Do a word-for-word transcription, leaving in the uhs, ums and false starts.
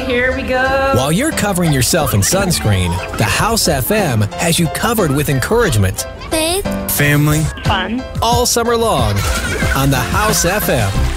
here we go. While you're covering yourself in sunscreen, the House F M has you covered with encouragement. Faith. Family. Fun. All summer long on the House F M.